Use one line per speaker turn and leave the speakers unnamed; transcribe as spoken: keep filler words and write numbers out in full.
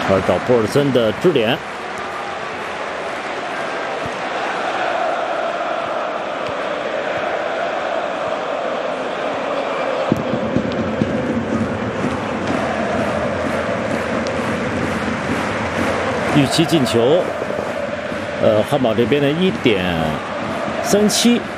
而找博尔森的支点。预期进球，呃，汉堡这边的一点三七。